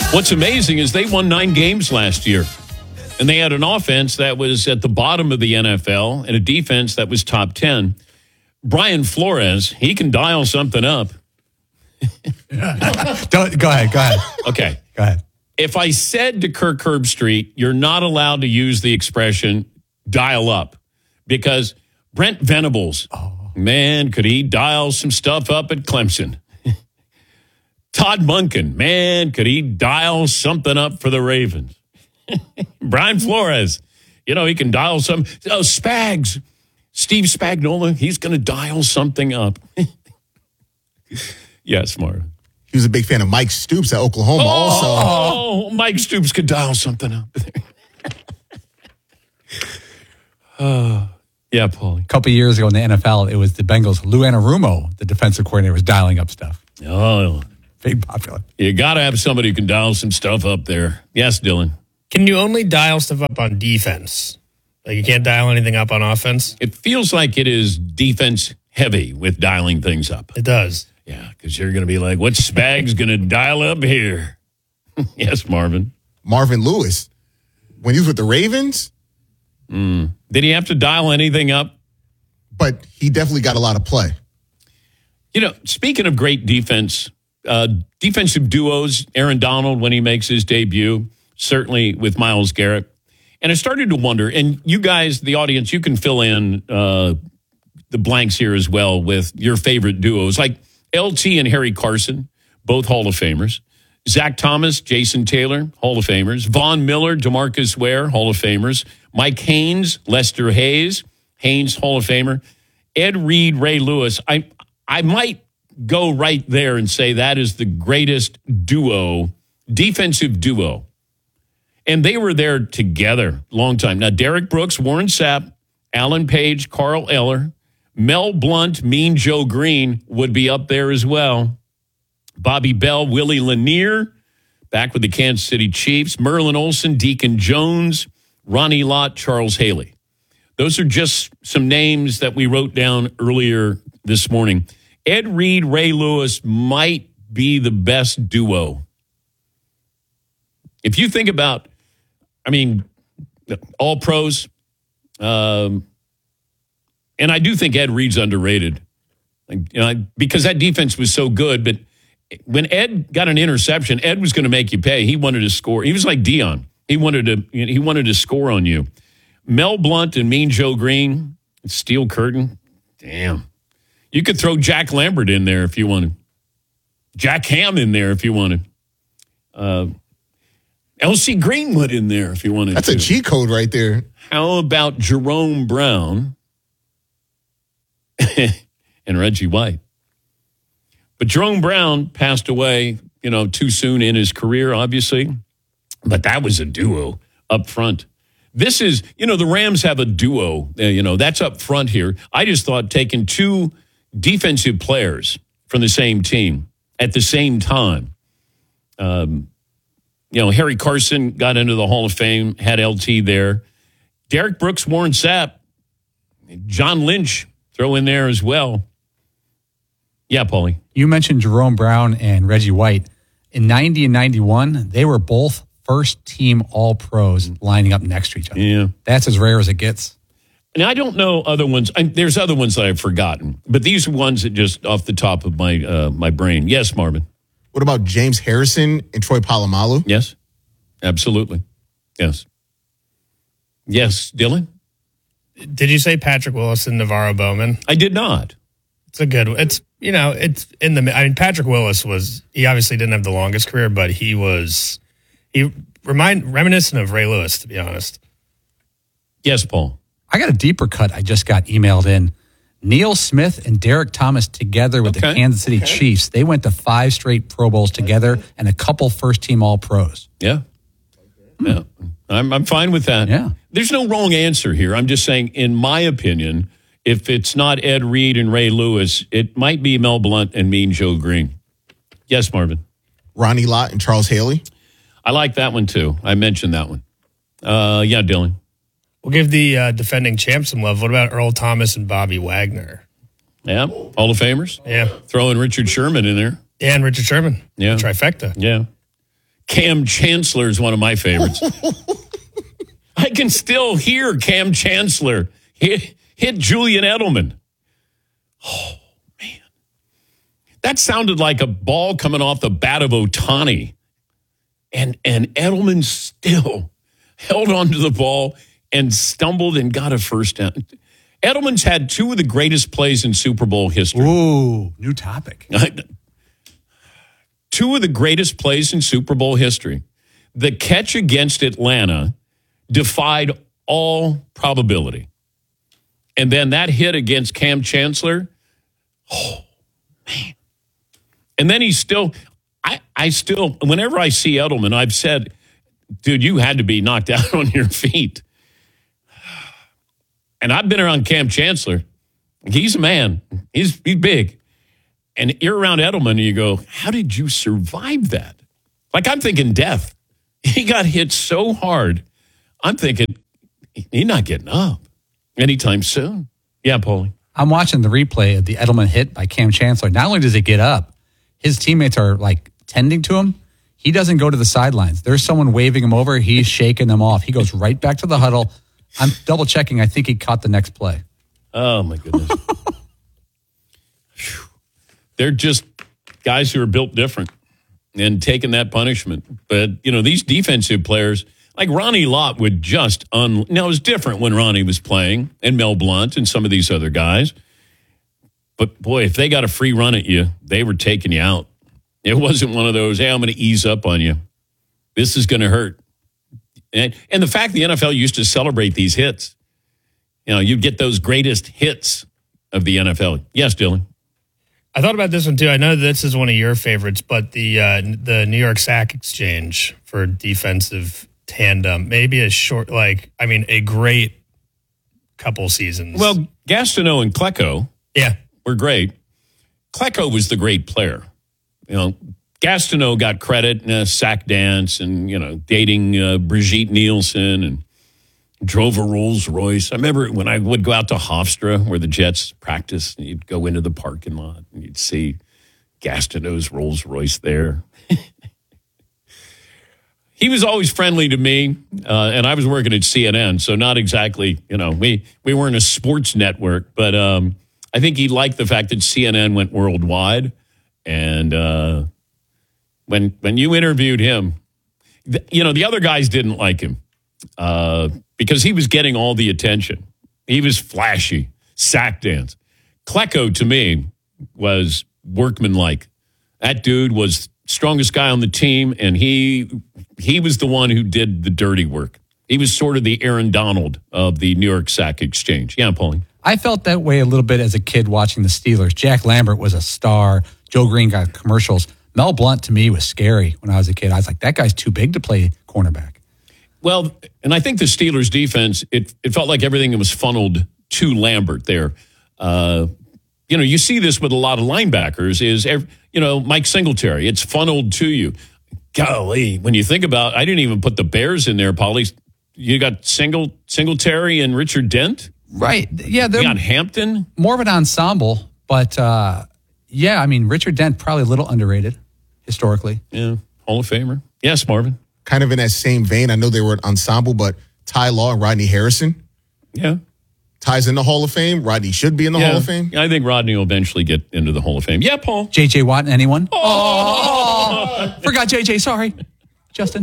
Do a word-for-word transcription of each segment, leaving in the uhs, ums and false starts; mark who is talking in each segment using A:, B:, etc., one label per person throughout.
A: What's amazing is they won nine games last year. And they had an offense that was at the bottom of the N F L and a defense that was top ten. Brian Flores, he can dial something up.
B: Don't, go ahead, go ahead.
A: Okay.
B: Go ahead.
A: If I said to Kirk Herbstreit, you're not allowed to use the expression dial up because Brent Venables, oh. man, could he dial some stuff up at Clemson? Todd Monken, man, could he dial something up for the Ravens? Brian Flores, you know, he can dial some. Oh, Spags, Steve Spagnuolo, he's going to dial something up. Yes, Marvin.
C: He was a big fan of Mike Stoops at Oklahoma
A: oh,
C: also.
A: Oh, Mike Stoops could dial something up. uh, yeah, Paulie.
B: A couple of years ago in the N F L, it was the Bengals. Lou Anarumo, the defensive coordinator, was dialing up stuff.
A: Oh,
B: big popular.
A: You got to have somebody who can dial some stuff up there. Yes, Dylan.
D: Can you only dial stuff up on defense? Like you can't dial anything up on offense?
A: It feels like it is defense heavy with dialing things up.
D: It does.
A: Yeah, because you're going to be like, what's Spags going to dial up here? Yes, Marvin.
C: Marvin Lewis. When he was with the Ravens.
A: Mm. Did he have to dial anything up?
C: But he definitely got a lot of play.
A: You know, speaking of great defense, uh, defensive duos, Aaron Donald, when he makes his debut, certainly with Myles Garrett. And I started to wonder, and you guys, the audience, you can fill in uh, the blanks here as well with your favorite duos, like L T and Harry Carson, both Hall of Famers. Zach Thomas, Jason Taylor, Hall of Famers. Von Miller, DeMarcus Ware, Hall of Famers. Mike Haynes, Lester Hayes, Haynes, Hall of Famer. Ed Reed, Ray Lewis. I I might go right there and say that is the greatest duo, defensive duo. And they were there together long time. Now, Derek Brooks, Warren Sapp, Alan Page, Carl Eller, Mel Blount, Mean Joe Green would be up there as well. Bobby Bell, Willie Lanier, back with the Kansas City Chiefs. Merlin Olsen, Deacon Jones, Ronnie Lott, Charles Haley. Those are just some names that we wrote down earlier this morning. Ed Reed, Ray Lewis might be the best duo. If you think about, I mean, all pros, um, and I do think Ed Reed's underrated, you know, because that defense was so good. But when Ed got an interception, Ed was going to make you pay. He wanted to score. He was like Dion. He wanted to. He wanted to score on you. Mel Blount and Mean Joe Green, Steel Curtain. Damn, you could throw Jack Lambert in there if you wanted. Jack Ham in there if you wanted. Uh, L C Greenwood in there if you wanted
C: That's
A: to.
C: That's a cheat code right there.
A: How about Jerome Brown and Reggie White? But Jerome Brown passed away, you know, too soon in his career, obviously. But that was a duo up front. This is, you know, the Rams have a duo, uh, you know, that's up front here. I just thought taking two defensive players from the same team at the same time, um, you know, Harry Carson got into the Hall of Fame, had L T there. Derek Brooks, Warren Sapp, John Lynch, throw in there as well. Yeah, Paulie.
B: You mentioned Jerome Brown and Reggie White. In ninety and ninety-one, they were both first-team All-Pros lining up next to each other.
A: Yeah.
B: That's as rare as it gets.
A: And I don't know other ones. I, there's other ones that I've forgotten. But these are ones that just off the top of my uh, my brain. Yes, Marvin.
C: What about James Harrison and Troy Polamalu?
A: Yes, absolutely. Yes. Yes, Dylan?
D: Did you say Patrick Willis and Navarro Bowman?
A: I did not.
D: It's a good one. It's, you know, it's in the, I mean, Patrick Willis was, he obviously didn't have the longest career, but he was, he remind, reminiscent of Ray Lewis, to be honest.
A: Yes, Paul.
B: I got a deeper cut I just got emailed in. Neil Smith and Derek Thomas together with
A: okay.
B: the Kansas City okay. Chiefs. They went to five straight Pro Bowls together and a couple first-team All-Pros.
A: Yeah. Yeah. I'm I'm fine with that.
B: Yeah.
A: There's no wrong answer here. I'm just saying, in my opinion, if it's not Ed Reed and Ray Lewis, it might be Mel Blount and Mean Joe Green. Yes, Marvin.
C: Ronnie Lott and Charles Haley.
A: I like that one, too. I mentioned that one. Uh, yeah, Dylan.
D: We'll give the uh, defending champs some love. What about Earl Thomas and Bobby Wagner?
A: Yeah, Hall of Famers.
D: Yeah.
A: Throwing Richard Sherman in there.
D: Yeah, and Richard Sherman.
A: Yeah.
D: Trifecta.
A: Yeah. Cam Chancellor is one of my favorites. I can still hear Cam Chancellor hit, hit Julian Edelman. Oh, man. That sounded like a ball coming off the bat of Ohtani. And, and Edelman still held onto the ball and stumbled and got a first down. Edelman's had two of the greatest plays in Super Bowl history.
B: Ooh, new topic.
A: Two of the greatest plays in Super Bowl history. The catch against Atlanta defied all probability. And then that hit against Cam Chancellor, oh, man. And then he's still, I, I still, whenever I see Edelman, I've said, dude, you had to be knocked out on your feet. And I've been around Cam Chancellor. He's a man. He's, he's big. And you're around Edelman and you go, how did you survive that? Like, I'm thinking death. He got hit so hard. I'm thinking he's not getting up anytime soon. Yeah, Paulie.
B: I'm watching the replay of the Edelman hit by Cam Chancellor. Not only does he get up, his teammates are like tending to him. He doesn't go to the sidelines. There's someone waving him over. He's shaking them off. He goes right back to the huddle. I'm double checking. I think he caught the next play.
A: Oh, my goodness. They're just guys who are built different and taking that punishment. But, you know, these defensive players, like Ronnie Lott would just, un- now it was different when Ronnie was playing and Mel Blount and some of these other guys. But, boy, if they got a free run at you, they were taking you out. It wasn't one of those, hey, I'm going to ease up on you. This is going to hurt. And, and the fact the N F L used to celebrate these hits, you know, you get those greatest hits of the N F L. Yes, Dylan.
D: I thought about this one too. I know this is one of your favorites, but the uh, the New York Sack Exchange for defensive tandem, maybe a short, like I mean, a great couple seasons.
A: Well, Gastineau and Klecko,
D: yeah,
A: were great. Klecko was the great player. You know, Gastineau got credit in a sack dance and, you know, dating uh, Brigitte Nielsen and drove a Rolls Royce. I remember when I would go out to Hofstra where the Jets practiced, and you'd go into the parking lot and you'd see Gastineau's Rolls Royce there. He was always friendly to me, uh, and I was working at C N N, so not exactly, you know, we, we weren't a sports network, but um, I think he liked the fact that C N N went worldwide. And uh, when when you interviewed him, th- you know, the other guys didn't like him uh, because he was getting all the attention. He was flashy, sack dance. Klecko, to me, was workmanlike. That dude was strongest guy on the team, and he he was the one who did the dirty work. He was sort of the Aaron Donald of the New York Sack Exchange. Yeah, Paulie.
B: I felt that way a little bit as a kid watching the Steelers. Jack Lambert was a star. Joe Green got commercials. Mel Blount, to me, was scary when I was a kid. I was like, that guy's too big to play cornerback.
A: Well, and I think the Steelers' defense, it, it felt like everything was funneled to Lambert there. Uh, you know, you see this with a lot of linebackers is, every, you know, Mike Singletary. It's funneled to you. Golly, when you think about, I didn't even put the Bears in there, Paulie. You got Single, Singletary and Richard Dent.
B: Right. Yeah, they're
A: you got Hampton.
B: More of an ensemble, but uh, yeah, I mean, Richard Dent, probably a little underrated historically.
A: Yeah, Hall of Famer. Yes, Marvin.
C: Kind of in that same vein, I know they were an ensemble, but Ty Law and Rodney Harrison.
A: Yeah.
C: Ty's in the Hall of Fame. Rodney should be in the
A: yeah.
C: Hall of Fame.
A: I think Rodney will eventually get into the Hall of Fame. Yeah, Paul.
B: J J. Watt, anyone?
A: Oh!
B: oh! Forgot J J, sorry. Justin.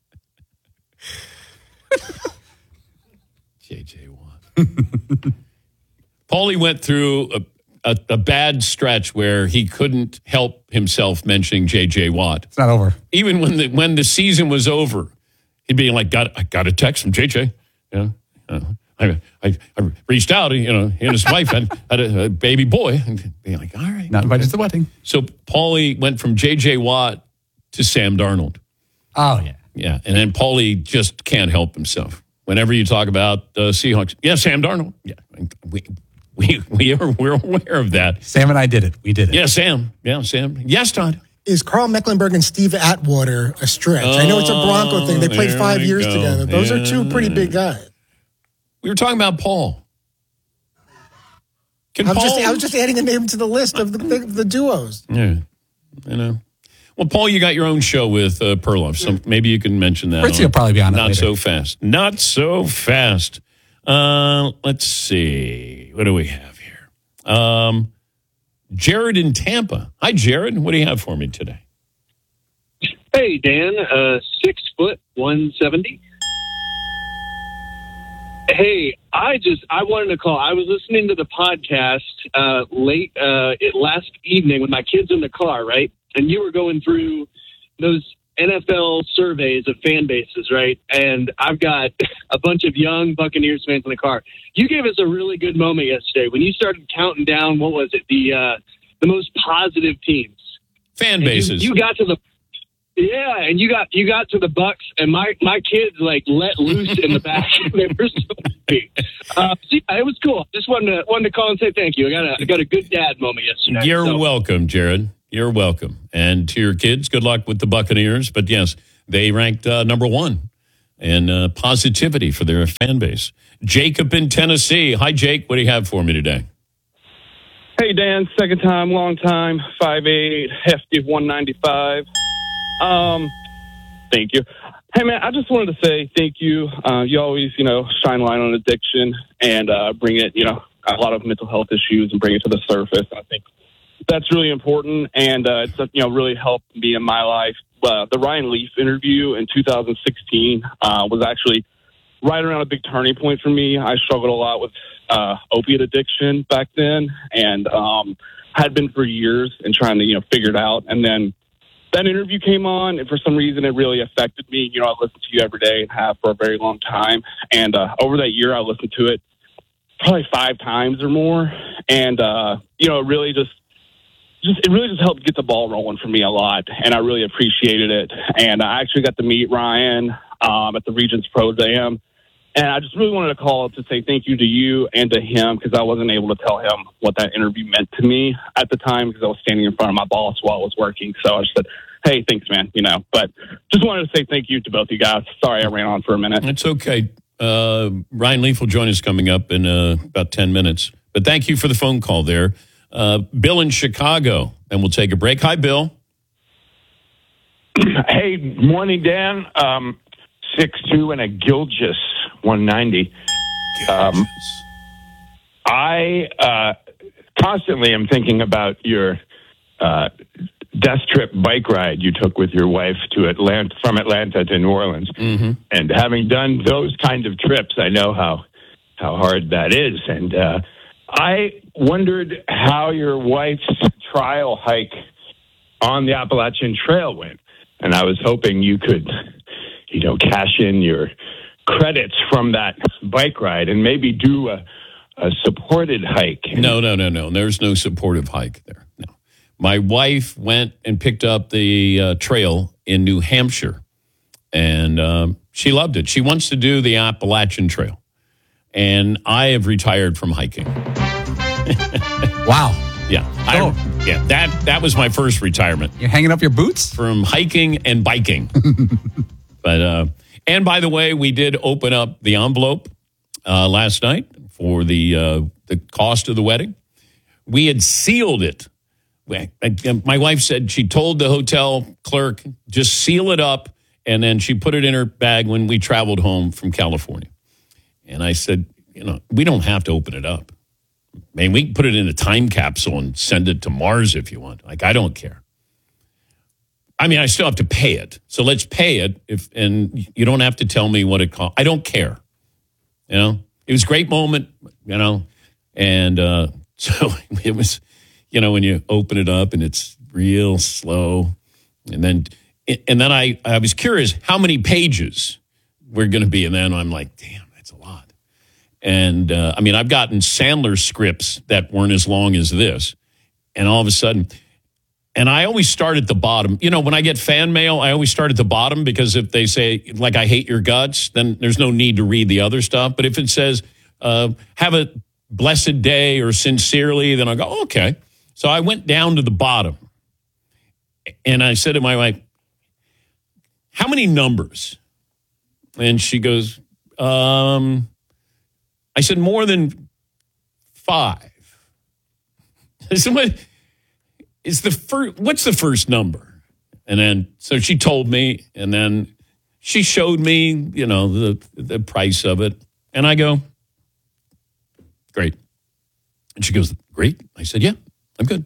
A: J J. Watt. Paulie went through a, a, a bad stretch where he couldn't help himself mentioning J J. Watt.
B: It's not over.
A: Even when the when the season was over, he'd be like, "Got I got a text from J J." You know, uh, I, I I reached out. You know, he and his wife had, had a, a baby boy, and be like, "All right."
B: Not invited to the wedding.
A: So Paulie went from J J. Watt to Sam Darnold.
B: Oh yeah,
A: yeah, and then Paulie just can't help himself. Whenever you talk about uh, Seahawks, yeah, Sam Darnold. Yeah, we we we are we're aware of that.
B: Sam and I did it. We did it.
A: Yeah, Sam. Yeah, Sam. Yes, Todd.
E: Is Carl Mecklenburg and Steve Atwater a stretch? Oh, I know it's a Bronco thing. They played five years go. together. Those yeah. are two pretty big guys.
A: We were talking about Paul. Can
E: I was,
A: Paul...
E: Just, I was just adding a name to the list of the, the, the duos.
A: Yeah, I know. Well, Paul, you got your own show with uh, Perloff, so maybe you can mention that.
B: Fritzy will probably be on it
A: Not
B: later.
A: so fast. Not so fast. Uh, let's see. What do we have here? Um, Jared in Tampa. Hi, Jared. What do you have for me today?
F: Hey, Dan. Uh, six foot, one seventy. Hey, I just, I wanted to call. I was listening to the podcast uh, late uh, it, last evening with my kids in the car, right? And you were going through those N F L surveys of fan bases, right? And I've got a bunch of young Buccaneers fans in the car. You gave us a really good moment yesterday when you started counting down, what was it, the uh, the most positive teams.
A: Fan bases.
F: You, you got to the Yeah, and you got you got to the Bucks, and my, my kids like let loose in the back. They were so happy. Uh, see, it was cool. Just wanted to wanted to call and say thank you. I got a I got a good dad moment yesterday.
A: You're
F: so.
A: welcome, Jared. You're welcome. And to your kids, good luck with the Buccaneers. But yes, they ranked uh, number one in uh, positivity for their fan base. Jacob in Tennessee. Hi, Jake. What do you have for me today?
G: Hey, Dan. Second time, long time. five eight, hefty, one ninety-five. Um, thank you. Hey, man, I just wanted to say thank you. Uh, you always, you know, shine light on addiction and uh, bring it, you know, a lot of mental health issues and bring it to the surface. I think that's really important, and uh, it's, you know, really helped me in my life. Uh, the Ryan Leaf interview in two thousand sixteen uh, was actually right around a big turning point for me. I struggled a lot with uh, opiate addiction back then, and um, had been for years and trying to, you know, figure it out. And then that interview came on, and for some reason it really affected me. You know, I listened to you every day and have for a very long time. And uh, over that year, I listened to it probably five times or more. And, uh, you know, it really just, just, it really just helped get the ball rolling for me a lot. And I really appreciated it. And I actually got to meet Ryan um, at the Regents Pro Am. And I just really wanted to call to say thank you to you and to him, because I wasn't able to tell him what that interview meant to me at the time because I was standing in front of my boss while I was working. So I just said, hey, thanks, man, you know. But just wanted to say thank you to both you guys. Sorry I ran on for a minute.
A: It's okay. Uh, Ryan Leaf will join us coming up in uh, about ten minutes. But thank you for the phone call there. Uh, Bill in Chicago, and we'll take a break. Hi, Bill.
H: Hey, morning, Dan. Um, six two and a Gilgis one ninety. Um, I uh, constantly am thinking about your uh, death trip bike ride you took with your wife to Atlanta, from Atlanta to New Orleans. Mm-hmm. And having done those kind of trips, I know how how hard that is. And uh, I wondered how your wife's trial hike on the Appalachian Trail went. And I was hoping you could, you know, cash in your credits from that bike ride and maybe do a, a supported hike.
A: No, no, no, no. There's no supportive hike there. No. My wife went and picked up the uh, trail in New Hampshire, and um, she loved it. She wants to do the Appalachian Trail, and I have retired from hiking.
B: Wow.
A: Yeah, I,
B: Oh.
A: yeah. That that was my first retirement
B: You're hanging up your boots?
A: from hiking and biking. But uh, and by the way, we did open up the envelope uh, last night for the uh, the cost of the wedding. We had sealed it. My wife said she told the hotel clerk, just seal it up, and then she put it in her bag when we traveled home from California. And I said, you know, we don't have to open it up. I mean, we can put it in a time capsule and send it to Mars if you want. Like, I don't care. I mean, I still have to pay it. So let's pay it, if, and you don't have to tell me what it costs. I don't care. You know, it was a great moment, you know, and uh, so it was, you know, when you open it up and it's real slow. And then, and then I, I was curious how many pages were going to be. And then I'm like, damn, that's a lot. And uh, I mean, I've gotten Sandler scripts that weren't as long as this. And all of a sudden, and I always start at the bottom. You know, when I get fan mail, I always start at the bottom, because if they say, like, I hate your guts, then there's no need to read the other stuff. But if it says, uh, have a blessed day or sincerely, then I go, oh, okay. So I went down to the bottom, and I said to my wife, how many numbers? And she goes, um, I said, more than five. I said, what is the first, what's the first number? And then, so she told me, and then she showed me, you know, the the price of it. And I go, great. And she goes, great. I said, yeah, I'm good.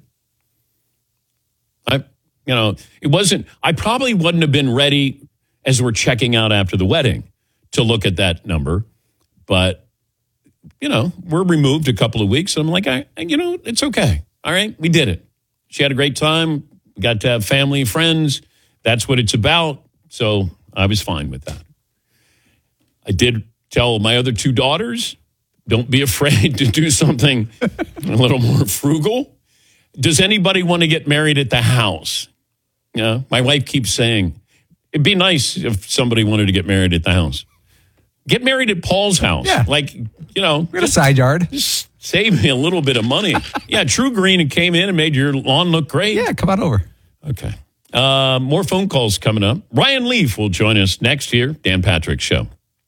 A: I, you know, it wasn't, I probably wouldn't have been ready as we're checking out after the wedding to look at that number. But, you know, we're removed a couple of weeks. And I'm like, I, you know, it's okay. All right, we did it. She had a great time. We got to have family, friends. That's what it's about. So I was fine with that. I did tell my other two daughters, don't be afraid to do something a little more frugal. Does anybody want to get married at the house? Yeah, my wife keeps saying, it'd be nice if somebody wanted to get married at the house. Get married at Paul's house.
B: Yeah.
A: Like, you know.
B: We got a side yard.
A: Just save me a little bit of money. Yeah, True Green came in and made your lawn look great.
B: Yeah, come on over.
A: Okay. Uh, more phone calls coming up. Ryan Leaf will join us next here. Dan Patrick Show.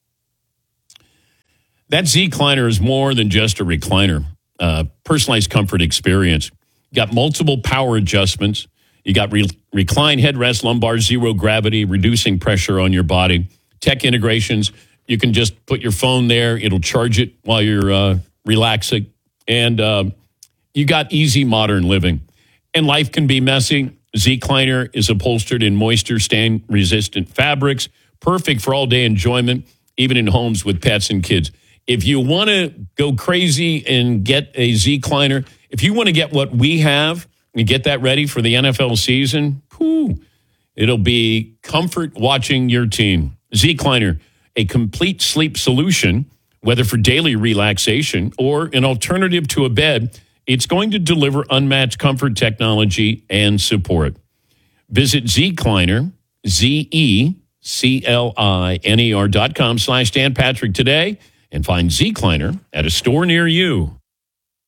A: That Z-Cliner is more than just a recliner. Uh, personalized comfort experience. You got multiple power adjustments. You got re- recline headrest, lumbar, zero gravity, reducing pressure on your body. Tech integrations. You can just put your phone there. It'll charge it while you're uh, relaxing. And uh, you got easy modern living. And life can be messy. Z-Cliner is upholstered in moisture stain-resistant fabrics. Perfect for all-day enjoyment, even in homes with pets and kids. If you want to go crazy and get a Z-Cliner, if you want to get what we have and get that ready for the N F L season, whew, it'll be comfort watching your team. Z-Cliner, a complete sleep solution, whether for daily relaxation or an alternative to a bed, it's going to deliver unmatched comfort, technology, and support. Visit Z-Cliner, Z E C L I N E R dot com slash Dan Patrick today and find Z-Cliner at a store near you.